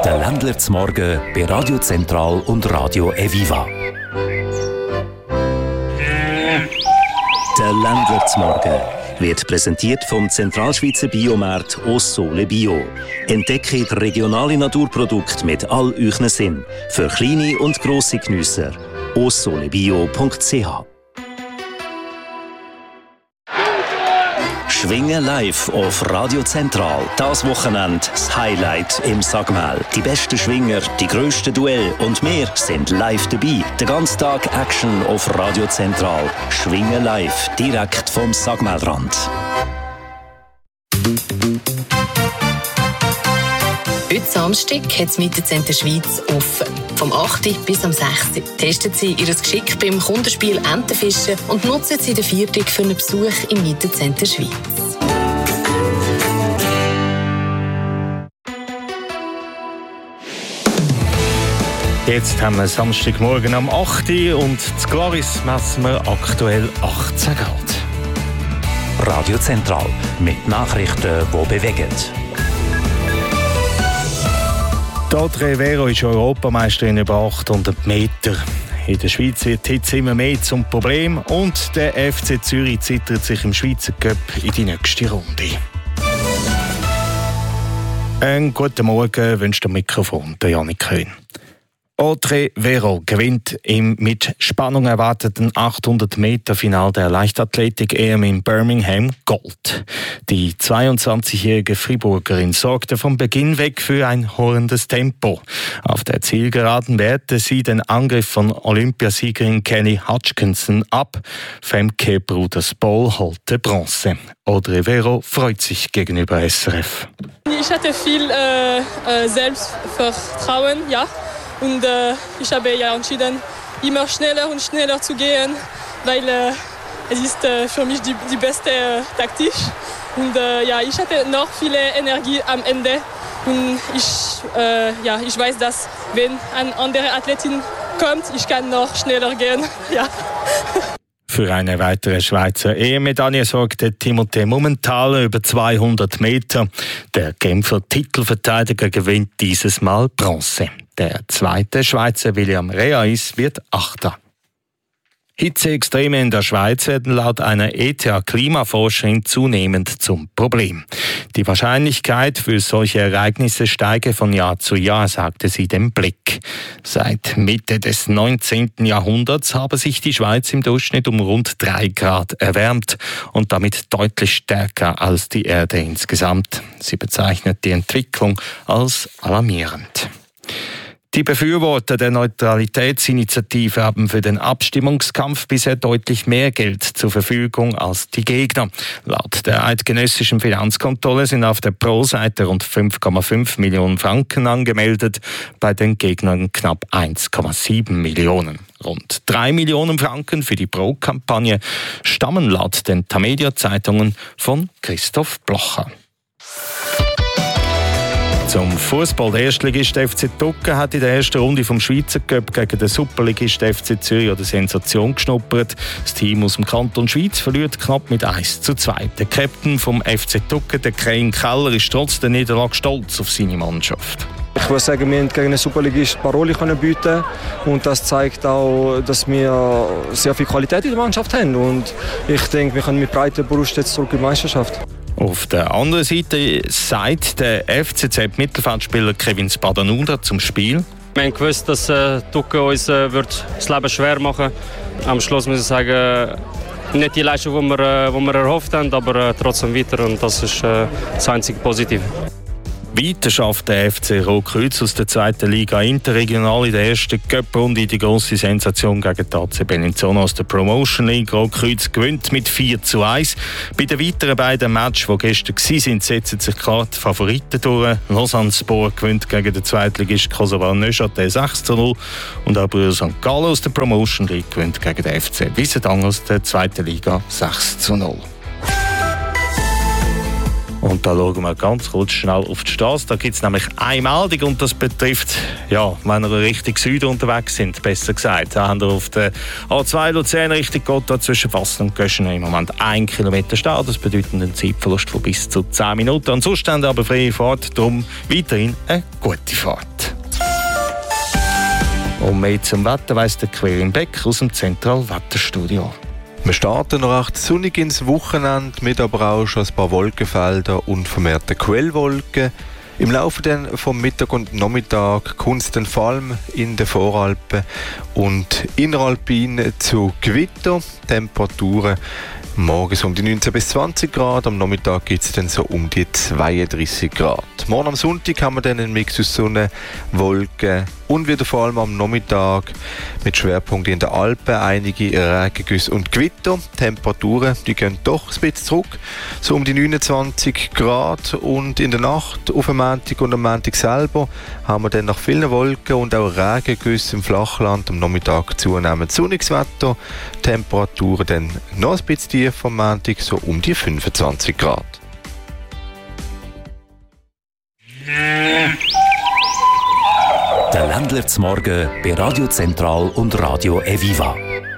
Der Ländler zum Morgen bei Radio Zentral und Radio Eviva. Der Ländler zum Morgen wird präsentiert vom Zentralschweizer Biomarkt Ossole Bio. Entdecke regionale Naturprodukte mit all euren Sinn. Für kleine und grosse Geniesser. ossolebio.ch. Schwingen live auf Radio Zentral. Das Wochenende das Highlight im Sagmel. Die besten Schwinger, die grössten Duelle und wir sind live dabei. Den ganzen Tag Action auf Radio Zentral. Schwingen live, direkt vom Sagmelrand. Heute Samstag hat das Mittenzentrum Schweiz offen. Vom 8. bis am 6. testen Sie Ihr Geschick beim Kundenspiel Entenfischen und nutzen Sie den Viertag für einen Besuch im Mittenzentrum Schweiz. Jetzt haben wir Samstagmorgen am 8. und zu Glaris messen wir aktuell 18 Grad. Radio Zentral mit Nachrichten, die bewegen. Audrey Vero ist Europameisterin über 800 Meter. In der Schweiz wird die Hitze immer mehr zum Problem und der FC Zürich zittert sich im Schweizer Cup in die nächste Runde. Einen guten Morgen wünscht am Mikrofon der Janik Köhn. Audrey Vero gewinnt im mit Spannung erwarteten 800-Meter-Final der Leichtathletik-EM in Birmingham Gold. Die 22-jährige Friburgerin sorgte von Beginn weg für ein horrendes Tempo. Auf der Zielgeraden wehrte sie den Angriff von Olympiasiegerin Kelly Hutchinson ab. Femke Bruders-Bol holte Bronze. Audrey Vero freut sich gegenüber SRF. Ich hatte viel Selbstvertrauen, ja. Und ich habe ja entschieden, immer schneller und schneller zu gehen, weil es ist für mich die beste Taktik. Und ich hatte noch viel Energie am Ende. Und ich weiß, dass wenn eine andere Athletin kommt, ich kann noch schneller gehen. Ja. Für eine weitere Schweizer EM-Medaille sorgte Timothée Mumenthaler über 200 Meter. Der Genfer Titelverteidiger gewinnt dieses Mal Bronze. Der zweite Schweizer William Reais wird Achter. Hitzeextreme in der Schweiz werden laut einer ETH-Klimaforscherin zunehmend zum Problem. Die Wahrscheinlichkeit für solche Ereignisse steige von Jahr zu Jahr, sagte sie dem Blick. Seit Mitte des 19. Jahrhunderts habe sich die Schweiz im Durchschnitt um rund 3 Grad erwärmt und damit deutlich stärker als die Erde insgesamt. Sie bezeichnet die Entwicklung als alarmierend. Die Befürworter der Neutralitätsinitiative haben für den Abstimmungskampf bisher deutlich mehr Geld zur Verfügung als die Gegner. Laut der eidgenössischen Finanzkontrolle sind auf der Pro-Seite rund 5,5 Millionen Franken angemeldet, bei den Gegnern knapp 1,7 Millionen. Rund 3 Millionen Franken für die Pro-Kampagne stammen laut den Tamedia-Zeitungen von Christoph Blocher. Zum Fußball. Der Erstligist FC Tucken hat in der ersten Runde vom Schweizer Cup gegen den Superligist FC Zürich eine Sensation geschnuppert. Das Team aus dem Kanton Schweiz verliert knapp mit 1:2. Der Captain vom FC Tucken, der Krain Keller, ist trotz der Niederlage stolz auf seine Mannschaft. Ich würde sagen, wir haben gegen einen Superligist Paroli bieten und das zeigt auch, dass wir sehr viel Qualität in der Mannschaft haben und ich denke, wir können mit breiter Brust jetzt zurück in die Meisterschaft. Auf der anderen Seite sagt der FCZ-Mittelfeldspieler Kevin Spadanura zum Spiel. Wir haben gewusst, dass Tucken uns das Leben schwer machen wird. Am Schluss muss ich sagen, nicht die Leistung, die wir erhofft haben, aber trotzdem weiter und das ist das einzige Positive. Weiter schafft der FC Rotkreuz aus der zweiten Liga interregional in der ersten Cup-Runde die grosse Sensation gegen die AC Bellinzona aus der Promotion League. Rotkreuz gewinnt mit 4:1. Bei den weiteren beiden Matches, die gestern waren, setzen sich klar die Favoriten durch. Lausanne-Spor gewinnt gegen den Zweitligist Kosovo Neuchâtel 6:0 und auch Brüder St. Gallen aus der Promotion League gewinnt gegen den FC Wiesenthal aus der zweiten Liga 6:0. Und da schauen wir ganz kurz schnell auf die Straße. Da gibt es nämlich eine Meldung und das betrifft, wenn ihr Richtung Süden unterwegs sind, besser gesagt. Da haben wir auf der A2 Luzern Richtung Gotthard zwischen Fassen und Göschen im Moment 1 Kilometer Stau. Das bedeutet einen Zeitverlust von bis zu 10 Minuten. Ansonsten haben wir aber freie Fahrt, darum weiterhin eine gute Fahrt. Und mehr zum Wetter weiss der Querin Beck aus dem Zentralwetterstudio. Wir starten noch recht sonnig ins Wochenende, mit aber auch schon ein paar Wolkenfelder und vermehrte Quellwolken. Im Laufe vom Mittag und Nachmittag kommt es dann vor allem in den Voralpen und Inneralpin zu Gewitter. Temperaturen morgens um die 19 bis 20 Grad, am Nachmittag gibt es dann so um die 32 Grad. Morgen am Sonntag haben wir dann einen Mix aus Sonne, Wolken und wieder vor allem am Nachmittag mit Schwerpunkten in den Alpen einige Regengüsse und Gewitter. Temperaturen, die gehen doch ein bisschen zurück, so um die 29 Grad, und in der Nacht auf dem Montag und am Montag selber haben wir dann nach vielen Wolken und auch Regengüsse im Flachland am Nachmittag zunehmend sonniges Wetter. Temperaturen dann noch ein bisschen tiefer am Montag, so um die 25 Grad. Der Ländler zum Morgen bei Radio Zentral und Radio Eviva.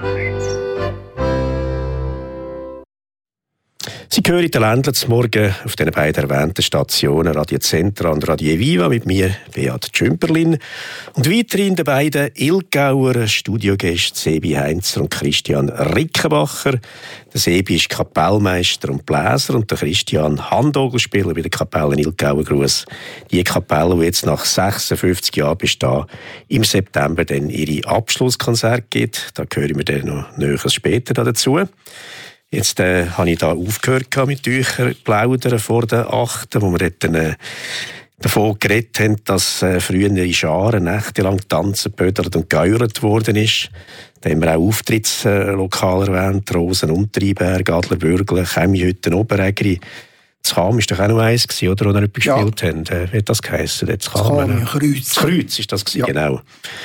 Sie hören den Ländler zum Morgen auf den beiden erwähnten Stationen Radio Zentral und Radio Eviva mit mir, Beat Tschümperlin. Und weiterhin den beiden Ilgauer Studiogästen Sebi Heinzer und Christian Rickenbacher. Der Sebi ist Kapellmeister und Bläser und der Christian Handorgelspieler bei der Kapelle Ilgauer Gruss. Die Kapelle, die jetzt nach 56 Jahren Bestehen im September dann ihre Abschlusskonzerte gibt. Da hören wir dann noch Näheres später dazu. Jetzt habe ich da aufgehört mit euch plaudern vor der 8., wo wir dann davon geredet haben, dass früher in Scharen nächtelang tanzen, pödert und geäuert worden ist. Da haben wir auch Auftrittslokale erwähnt, Rosen, Unterrheinberg, Adlerbürgle, Chemiehütten, Oberägeri. Das Cham war doch auch noch eins, oder? Wo wir etwas gespielt haben. Wie hat das geheissen? Das Cham, Kreuz. Kreuz ist das gewesen, genau.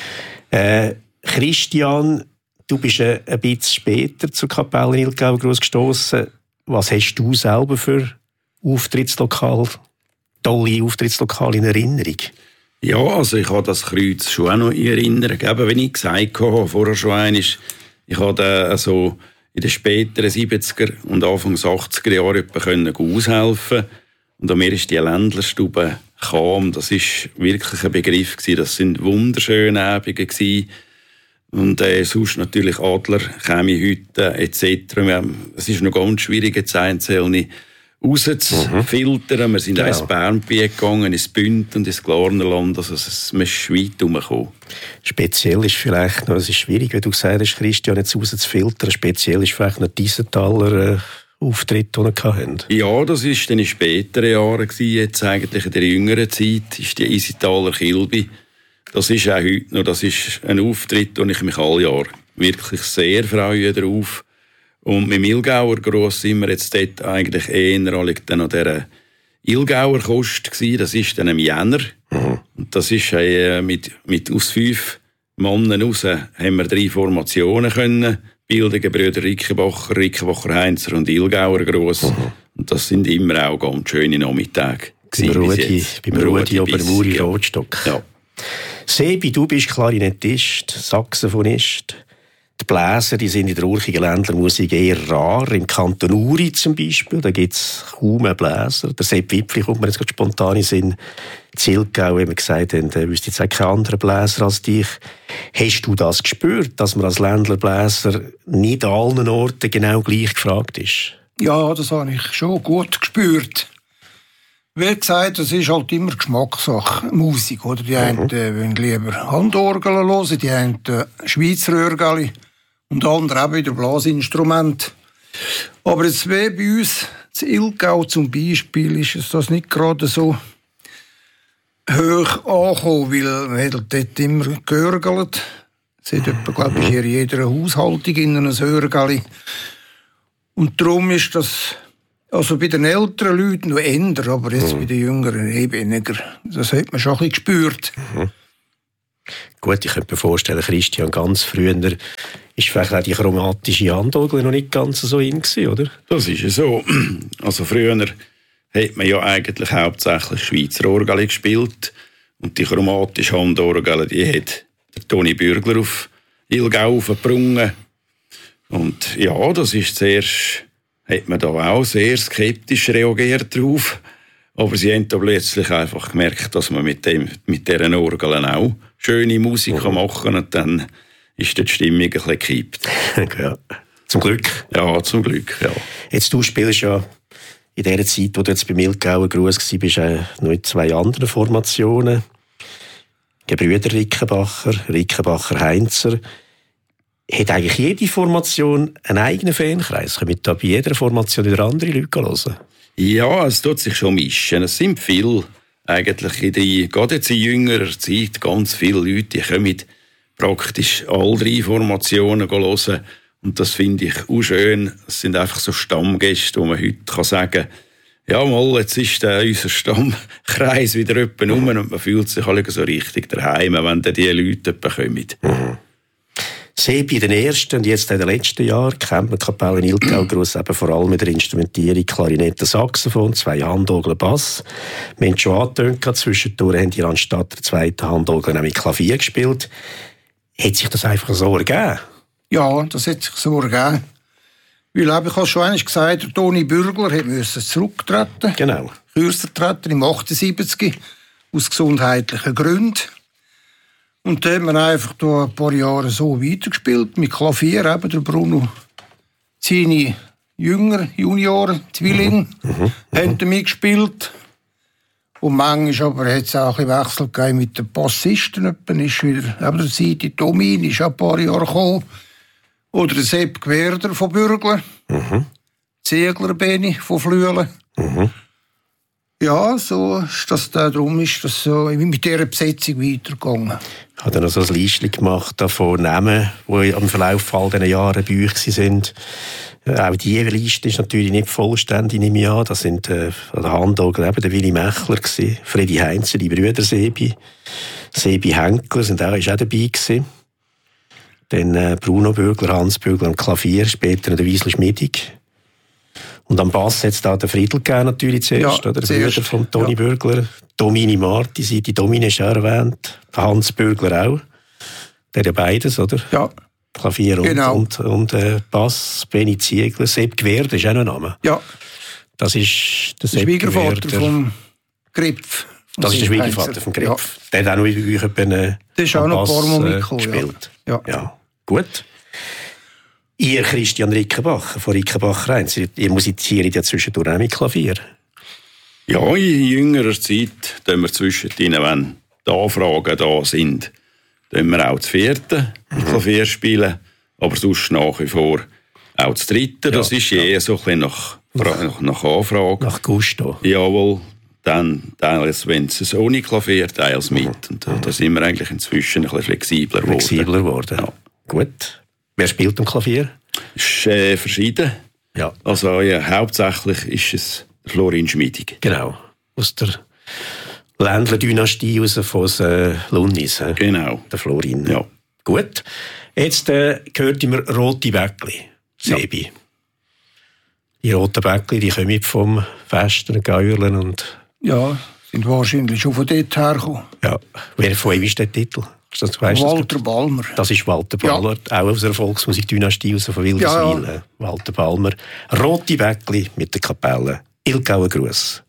Christian, du bist ein bisschen später zur Kapelle Ilgauer Gruss gestossen. Was hast du selber für tolle Auftrittslokale in Erinnerung? Ja, also ich habe das Kreuz schon auch noch in Erinnerung. Eben, wenn ich gesagt habe, vorher schon einmal, ich habe also in den späteren 70er und Anfangs 80er Jahren aushelfen. Und an mir ist die Ländlerstube Cham, das ist wirklich ein Begriff gewesen. Das sind wunderschöne Abende gewesen. Und sonst natürlich Adler, Chemiehütten etc. Es ist noch ganz schwierig, jetzt einzelne rauszufiltern. Wir sind auch ins Bernbiet gegangen, ins Bünd und ins Glarnerland. Also man ist weit herumgekommen. Speziell ist vielleicht noch, es ist schwierig, wie du gesagt hast, Christian, jetzt rauszufiltern. Speziell ist vielleicht noch Diessenthaler Auftritt, den wir hatten. Ja, das war dann in späteren Jahren. Jetzt eigentlich in der jüngeren Zeit ist die Isitaler Kilby. Das ist auch heute noch, das ist ein Auftritt, wo ich mich alle Jahre wirklich sehr freue darauf. Und mit dem Ilgauer Gruss sind wir jetzt dort eigentlich eher an dieser Ilgauer Kost gewesen. Das ist dann im Jänner. Und das ist mit aus 5 Männern raus haben wir 3 Formationen können bilden, Gebrüder Rickenbacher Heinzer und Ilgauer Gruss. Und das sind immer auch ganz schöne Nachmittage. Beim Rudi Obermuri Rotstock. Ja. Sebi, du bist Klarinettist, Saxophonist. Die Bläser, die sind in der urchigen Ländlermusik eher rar. Im Kanton Uri zum Beispiel, da gibt es kaum einen Bläser. Der Sepp Wipfli kommt mir jetzt gerade spontan in Sinn. Zilgau, wie wir gesagt haben, wüsste jetzt auch kein anderer Bläser als dich. Hast du das gespürt, dass man als Ländlerbläser nicht an allen Orten genau gleich gefragt ist? Ja, das habe ich schon gut gespürt. Wie gesagt, das ist halt immer Geschmackssache, Musik. Oder? Die einen wollen lieber Handorgel hören, die einen Schweizer Örgeli und andere auch wieder Blasinstrumente. Aber jetzt wie bei uns, in Ilgau zum Beispiel, ist es das nicht gerade so hoch angekommen, weil man hat dort immer geörgelt. Es hat etwa, glaube ich, in jeder Haushaltung in einem Örgeli. Und darum ist das... Also bei den älteren Leuten noch eher, aber jetzt bei den jüngeren eben weniger. Das hat man schon ein bisschen gespürt. Gut, ich könnte mir vorstellen, Christian, ganz früher ist vielleicht auch die chromatische Handorgel noch nicht ganz so in gewesen, oder? Das ist ja so. Also früher hat man ja eigentlich hauptsächlich Schweizer Orgel gespielt. Und die chromatische Handorgel, die hat der Toni Bürgler auf Ilgau aufgebrungen. Und ja, das ist zuerst... hat man da auch sehr skeptisch reagiert drauf. Aber sie haben da plötzlich einfach gemerkt, dass man mit diesen Orgeln auch schöne Musik machen und dann ist die Stimmung ein bisschen gekippt. Ja. Zum Glück. Ja, zum Glück, ja. Jetzt, du spielst ja in der Zeit, wo du jetzt bei Ilkauer Gruess warst, noch in 2 anderen Formationen. Gebrüder Rickenbacher-Heinzer. Hat eigentlich jede Formation einen eigenen Fankreis? Können da bei jeder Formation wieder andere Leute hören? Ja, es tut sich schon mischen. Es sind viele, eigentlich gerade jetzt in jüngerer Zeit, ganz viele Leute, die kommen praktisch alle 3 Formationen hören. Und das finde ich auch schön. Es sind einfach so Stammgäste, wo man heute sagen kann, ja mal, jetzt ist unser Stammkreis wieder jemand rum und man fühlt sich alle so richtig daheim, wenn dann die Leute kommen. Mhm. Sebi in den ersten und jetzt in den letzten Jahren kennt man Kapelle in Ilkauer Gruess eben vor allem mit der Instrumentierung Klarinette, Saxophon, 2 Handorgeln, Bass. Wir haben schon angetönt, zwischendurch haben die anstatt der 2. Handorgel nämlich Klavier gespielt. Hat sich das einfach so ergeben? Ja, das hat sich so ergeben. Weil ich habe schon einmal gesagt, der Toni Bürgler musste zurücktreten. Genau. Kürzer treten im 78 aus gesundheitlichen Gründen. Und dann haben wir einfach da ein paar Jahre so weitergespielt. Mit Klavier, eben der Bruno, seine Junioren, Zwillinge, haben damit gespielt. Und manchmal aber hat es auch ein Wechsel gegeben mit den Bassisten. Dann ist wieder eben der Seite Domin, ist auch ein paar Jahre gekommen. Oder der Sepp Gwerder von Bürgler. Ziegler Beni von Flüelen. Ja, so ist das darum ist das so mit dieser Besetzung weitergegangen. Ich habe dann noch so ein Listchen gemacht von Namen, die am Verlauf all diesen Jahren bei euch sind. Auch diese Liste ist natürlich nicht vollständig, nehme ich an. Das sind an der Handorgel eben der Willi Mechler, Freddy Heinzer, die Brüder Sebi Henkler ist auch dabei gewesen. Dann Bruno Bürgler, Hans Bürgler am Klavier, später der Wiesel Schmiedig. Und am Bass hat es da den Friedl gegeben, natürlich zuerst, oder? Der Bruder von Toni Bürgler. Domini Marti, die Domine ist auch erwähnt. Hans Bürgler auch. Der hat ja beides, oder? Ja. Klavier und Bass, Benny Ziegler. Sepp Gwerder ist auch noch ein Name. Ja. Das ist der Schwiegervater vom Gripf. Das ist der Schwiegervater vom Gripf. Ja. Der hat auch noch bei euch der ist auch noch ein paar Mal gespielt. Ja. Gut. Ihr, Christian Rickenbacher von Rickenbacher 1, ihr musiziert ja zwischendurch auch mit Klavier. Ja, in jüngerer Zeit tun wir zwischendrin, wenn die Anfragen da sind, tun wir auch das 4. Klavier spielen, aber sonst nach wie vor auch das 3. Das ist eher so ein bisschen nach Anfrage. Nach Gusto. Jawohl, dann teils, wenn es ohne Klavier, teils mit. Und da sind wir eigentlich inzwischen ein bisschen flexibler geworden. Ja. Gut. Wer spielt am Klavier? Ist verschieden. Ja. Also hauptsächlich ist es Florin Schmiedig. Genau. Aus der Ländler-Dynastie aus von Lunnis. Genau. Der Florin. Ja. Gut. Jetzt gehört immer rote Bäckli. Sebi. Ja. Die roten Bäckli, die kommen vom Festen, Gäuerlen und... Ja, sind wahrscheinlich schon von dort hergekommen. Ja. Von wem ist der Titel? Das Walter Balmer. Das ist Walter Balmer, auch aus der Volksmusikdynastie aus von Wilderswil. Ja. Walter Balmer. Rote Bäckli mit der Kapelle Ilkauer Gruess.